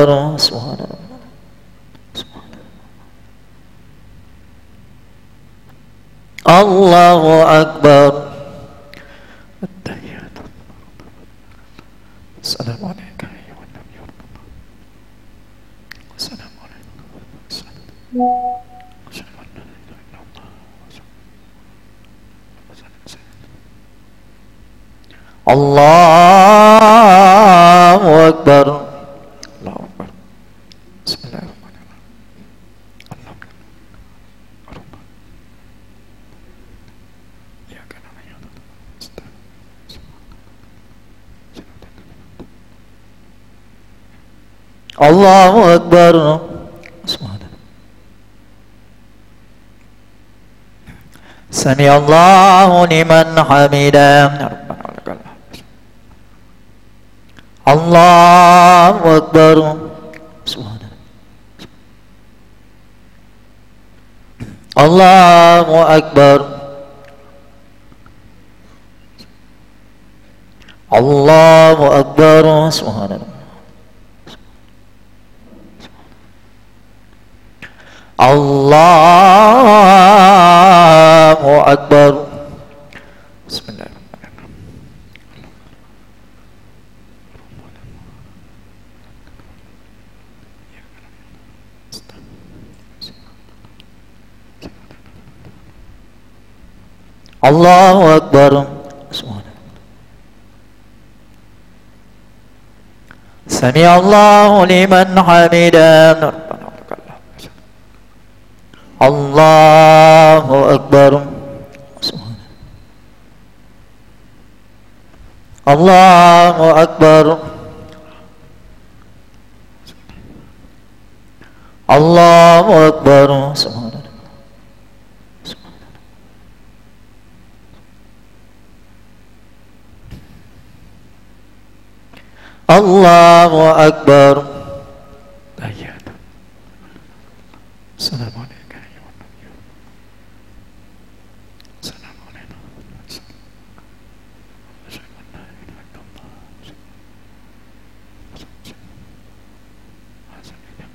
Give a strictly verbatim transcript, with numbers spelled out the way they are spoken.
Akbar. Subhanallah. Allahu Akbar. Assalamualaikum warahmatullahi wabarakatuh. Allahu Akbar. Allahu Akbar. Bismillahirrahmanirrahim. Allahu Akbar. Sami Allahu liman hamidah. Allahu Akbar. Allahu Akbar. Allahu Akbar. Subhanallah. Allahu Akbar. Bismillahirrahmanirrahim. Allahu Akbar. Sami Allahu liman hamidah. Allahu Akbar. Allahu Akbar. Allahu Akbar. Allahu Akbar. Assalamualaikum.